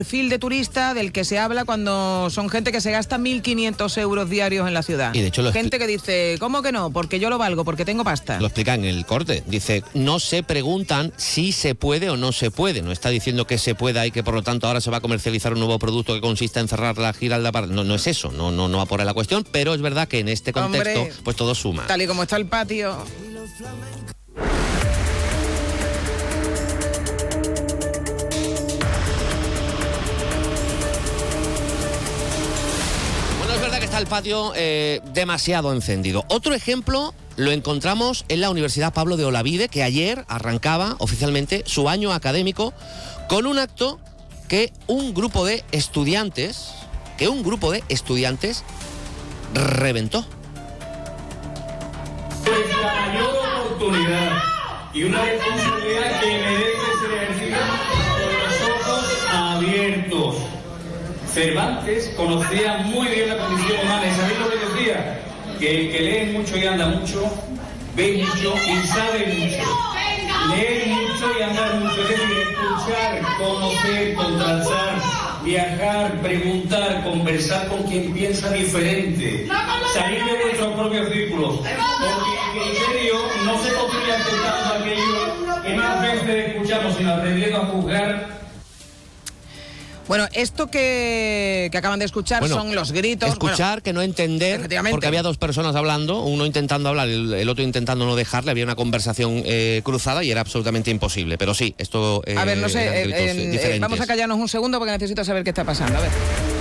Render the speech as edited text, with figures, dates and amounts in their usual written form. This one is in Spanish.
perfil de turista del que se habla cuando son gente que se gasta 1.500 euros diarios en la ciudad. Y de hecho gente que dice, ¿cómo que no? Porque yo lo valgo, porque tengo pasta. Lo explica en el corte. Dice, no se preguntan si se puede o no se puede. No está diciendo que se pueda y que por lo tanto ahora se va a comercializar un nuevo producto que consiste en cerrar la Giralda. No es eso, no va por ahí la cuestión, pero es verdad que en este contexto, hombre, pues todo suma. Tal y como está el patio. Está el patio demasiado encendido. Otro ejemplo lo encontramos en la Universidad Pablo de Olavide, que ayer arrancaba oficialmente su año académico con un acto que un grupo de estudiantes reventó. Es la mayor oportunidad y una responsabilidad que merece ser ejercida con los ojos abiertos. Cervantes conocía muy bien la condición humana y ¿sabéis lo que decía? Que el que lee mucho y anda mucho, ve mucho y sabe mucho. Leer mucho y andar mucho, es decir, escuchar, conocer, contrastar, viajar, preguntar, conversar con quien piensa diferente, salir de vuestros propios círculos, porque el criterio no se construye aceptando aquello que más veces escuchamos, sino aprendiendo a juzgar. Bueno, esto que acaban de escuchar son los gritos. Escuchar, que no entender, porque había dos personas hablando, uno intentando hablar, el otro intentando no dejarle, había una conversación cruzada y era absolutamente imposible. Pero sí, esto... a ver, no sé, vamos a callarnos un segundo porque necesito saber qué está pasando. A ver.